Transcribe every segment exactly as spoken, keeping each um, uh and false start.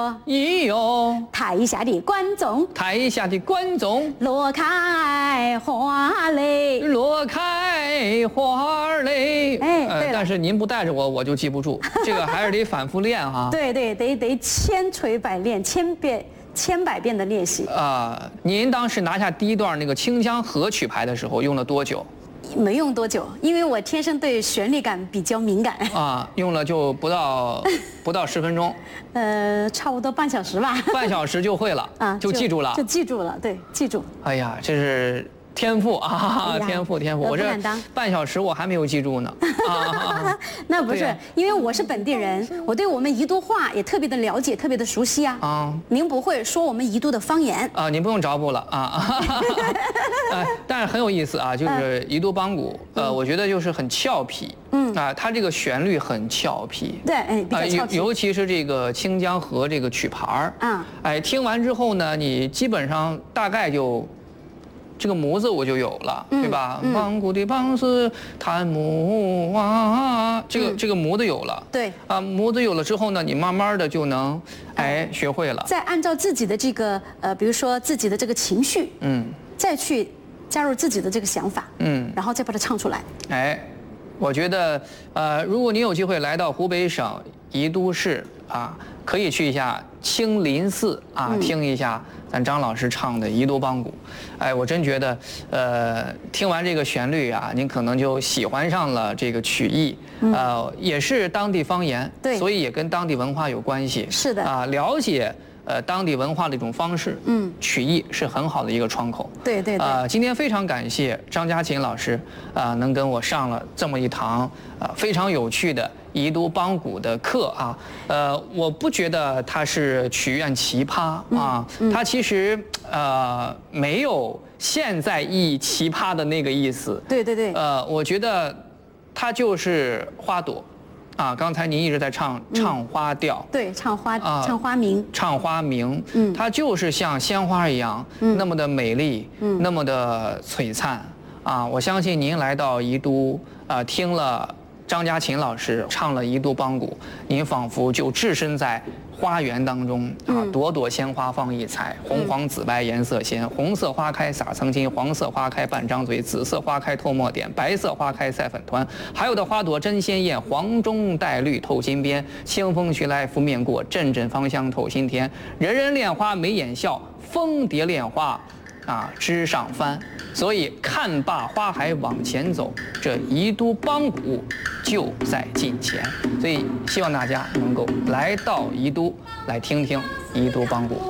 哟， 咿哟， 台下的观众， 台下的观众， 落开花嘞， 落开花儿嘞。 哎，对了， 但是您不带着我，我就记不住，这个还是得反复练哈。 对对，得得千锤百炼，千遍千百遍的练习。 啊、呃，您当时拿下第一段那个《清江河》曲牌的时候，用了多久？ 没用多久，因为我天生对旋律感比较敏感。 啊，用了就不到不到十分钟。 呃，差不多半小时吧。 半小时就会了啊，就记住了， 就记住了，对，记住。 哎呀，这是天赋啊，天赋天赋！我这半小时我还没有记住呢。啊， 那不是，因为我是本地人，我对我们宜都话也特别的了解，特别的熟悉啊。啊，您不会说我们宜都的方言啊？您不用找补了啊。哎，但是很有意思啊，就是宜都帮鼓，呃，我觉得就是很俏皮。嗯啊，它这个旋律很俏皮。 对，哎，比较俏皮。 尤其是这个《清江河》这个曲牌儿。啊。哎，听完之后呢，你基本上大概就。这个模子我就有了，对吧？帮鼓的帮是弹木啊，这个这个模子有了。 对啊，模子有了之后呢，你慢慢的就能哎学会了。 再按照自己的这个呃，比如说自己的这个情绪，嗯，再去加入自己的这个想法，嗯，然后再把它唱出来。 哎，我觉得呃，如果你有机会来到湖北省宜都市啊，可以去一下清林寺啊，嗯、听一下。咱张老师唱的宜都帮鼓，哎，我真觉得，呃，听完这个旋律啊，您可能就喜欢上了这个曲艺，呃，也是当地方言， 对， 所以也跟当地文化有关系。 是的， 啊，了解呃当地文化的一种方式，嗯，曲艺是很好的一个窗口。 对对对。 啊，今天非常感谢张家琴老师啊，能跟我上了这么一堂啊非常有趣的。宜都帮鼓的课啊，呃，我不觉得它是曲苑奇葩啊，嗯嗯、它其实呃没有现在意义奇葩的那个意思。 对对对。 呃，我觉得它就是花朵，啊，刚才您一直在唱唱花调， 嗯、对，唱花、啊、唱花名， 唱花名，嗯，它就是像鲜花一样，嗯、那么的美丽，嗯，那么的璀璨啊！我相信您来到宜都啊，听了。张家琴老师唱了宜都帮鼓，您仿佛就置身在花园当中啊！朵朵鲜花放异彩，红黄紫白颜色鲜。红色花开撒曾经，黄色花开半张嘴，紫色花开透墨点，白色花开赛粉团。还有的花朵真鲜艳，黄中带绿透金边。清风徐来拂面过，阵阵芳香透心田。人人恋花眉眼笑，蜂蝶恋花。啊，枝上翻，所以看罢花海往前走，这宜都帮鼓就在近前。所以希望大家能够来到宜都，来听听宜都帮鼓。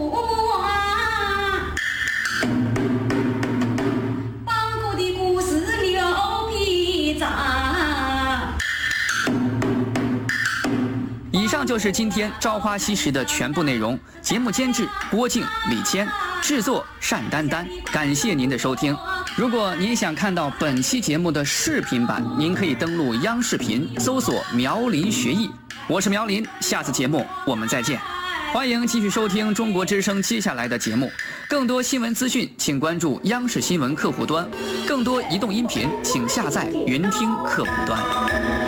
帮鼓的故事牛皮碴。 以上就是今天《朝花夕拾》的全部内容。节目监制郭靖、李谦，制作单丹丹。感谢您的收听。如果您想看到本期节目的视频版，您可以登录央视频搜索苗林学艺。我是苗林，下次节目我们再见。欢迎继续收听中国之声接下来的节目。更多新闻资讯，请关注央视新闻客户端。更多移动音频，请下载云听客户端。